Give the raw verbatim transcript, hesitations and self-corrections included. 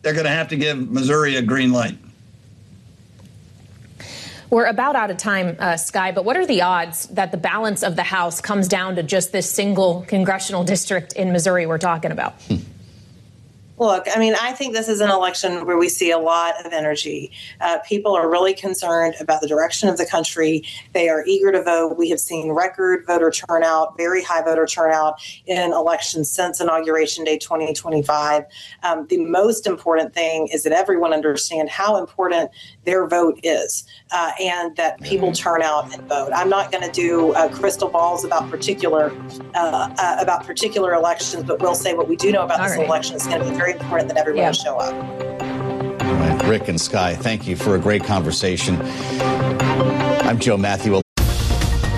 they're going to have to give Missouri a green light. We're about out of time, uh, Sky, but what are the odds that the balance of the House comes down to just this single congressional district in Missouri we're talking about? Look, I mean, I think this is an election where we see a lot of energy. Uh, people are really concerned about the direction of the country. They are eager to vote. We have seen record voter turnout, very high voter turnout in elections since Inauguration Day twenty twenty-five. Um, the most important thing is that everyone understand how important their vote is uh, and that people turn out and vote. I'm not going to do uh, crystal balls about particular uh, uh, about particular elections, but we'll say what we do know about All this right. election is going to be very important that everyone Yeah. show up. All right, Rick and Sky, thank you for a great conversation. I'm Joe Matthew.